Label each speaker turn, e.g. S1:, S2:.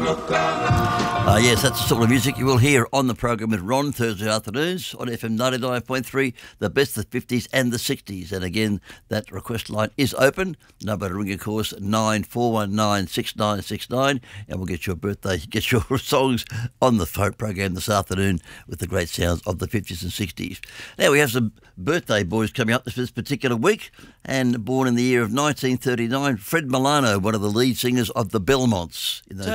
S1: Yes, that's the sort of music you will hear on the program with Ron Thursday afternoons on FM 99.3, the best of the 50s and the 60s. And again, that request line is open. Number to ring, of course, 94196969, and we'll get your birthday, get your songs on the phone program this afternoon with the great sounds of the 50s and 60s. Now, we have some birthday boys coming up this particular week, and born in the year of 1939, Fred Milano, one of the lead singers of the Belmonts.